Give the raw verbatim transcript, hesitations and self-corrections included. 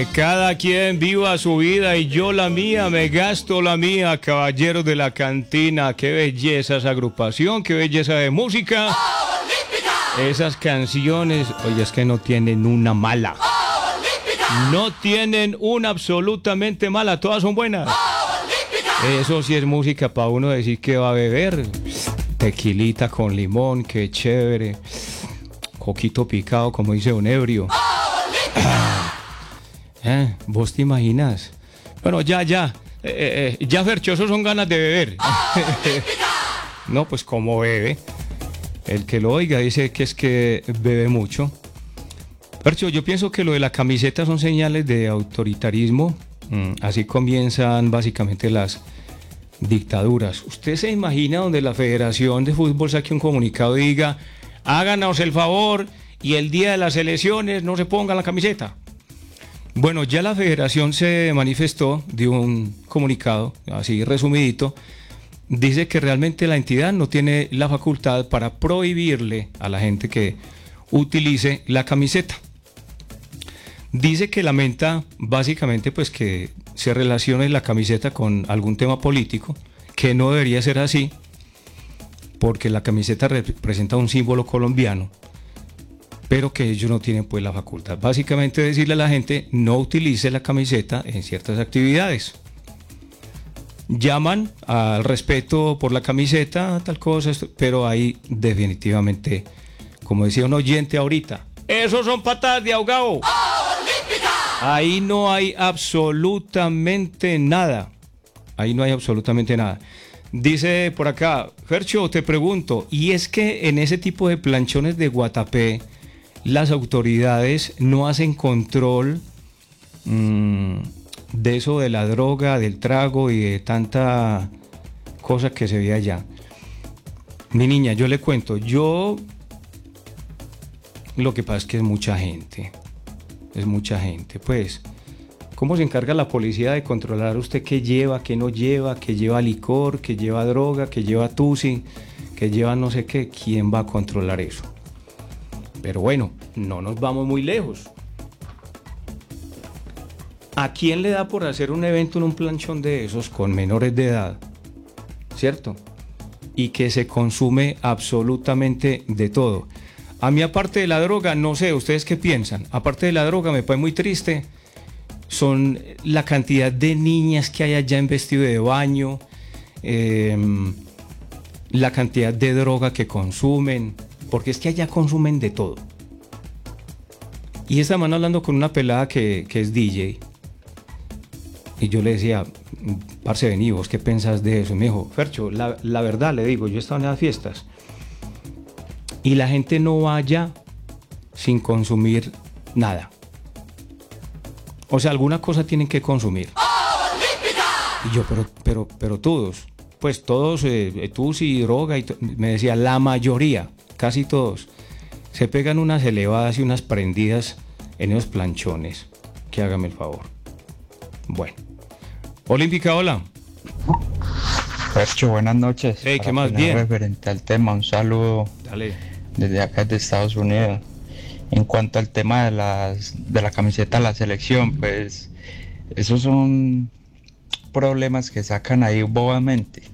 Que cada quien viva su vida y yo la mía, me gasto la mía, caballeros de la cantina. Qué belleza esa agrupación, qué belleza de música. Esas canciones, oye, es que no tienen una mala. No tienen una absolutamente mala, todas son buenas. Eso sí es música para uno decir que va a beber. Tequilita con limón, qué chévere. Coquito picado, como dice un ebrio. ¿Eh? ¿Vos te imaginas? Bueno, ya, ya. Eh, eh, ya, Ferchosos son ganas de beber. No, pues como bebe. El que lo oiga dice que es que bebe mucho. Fercho, yo pienso que lo de la camiseta son señales de autoritarismo. Mm, así comienzan básicamente las dictaduras. ¿Usted se imagina donde la Federación de Fútbol saque un comunicado y diga: háganos el favor y el día de las elecciones no se pongan la camiseta? Bueno, ya la Federación se manifestó, dio un comunicado, así resumidito, dice que realmente la entidad no tiene la facultad para prohibirle a la gente que utilice la camiseta. Dice que lamenta básicamente pues que se relacione la camiseta con algún tema político, que no debería ser así, porque la camiseta representa un símbolo colombiano, pero que ellos no tienen pues la facultad. Básicamente decirle a la gente: no utilice la camiseta en ciertas actividades. Llaman al respeto por la camiseta, tal cosa, pero ahí definitivamente, como decía un oyente ahorita, esos son patadas de ahogado. Ahí no hay absolutamente nada. Ahí no hay absolutamente nada. Dice por acá, Fercho, te pregunto, y es que en ese tipo de planchones de Guatapé, las autoridades no hacen control mmm, de eso de la droga, del trago y de tanta cosa que se ve allá. Mi niña, yo le cuento, yo lo que pasa es que es mucha gente, es mucha gente, pues, ¿cómo se encarga la policía de controlar usted qué lleva, qué no lleva, qué lleva licor, qué lleva droga, qué lleva tusi, qué lleva no sé qué? ¿Quién va a controlar eso? Pero bueno, no nos vamos muy lejos. ¿A quién le da por hacer un evento en un planchón de esos con menores de edad? ¿Cierto? Y que se consume absolutamente de todo. A mí, aparte de la droga, no sé, ¿ustedes qué piensan? Aparte de la droga, me parece muy triste, son la cantidad de niñas que hay allá en vestido de baño, eh, la cantidad de droga que consumen, porque es que allá consumen de todo. Y esta semana hablando con una pelada que, que es D J, y yo le decía: parce, vení, ¿vos qué pensás de eso? Y me dijo: Fercho, la, la verdad, le digo, yo he estado en las fiestas y la gente no va allá sin consumir nada. O sea, alguna cosa tienen que consumir. Y yo, pero, pero, pero todos, pues todos, eh, tusi, droga, y me decía, la mayoría, casi todos, se pegan unas elevadas y unas prendidas en esos planchones. Que hágame el favor. Bueno. Olímpica, hola. Fercho, buenas noches. Hey, ¿qué más? Bien. Referente al tema, un saludo. Dale. Desde acá de Estados Unidos. En cuanto al tema de las de la camiseta de la selección, pues esos son problemas que sacan ahí bobamente.